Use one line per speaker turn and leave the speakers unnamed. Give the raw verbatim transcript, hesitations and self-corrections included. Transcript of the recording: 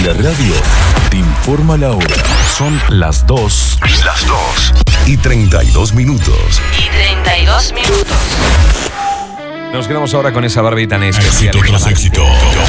la radio te informa la hora. Son las dos. Las dos. Y treinta y dos minutos.
Y treinta y dos minutos.
Nos quedamos ahora con esa Barbie tan especial.
Éxito tras éxito.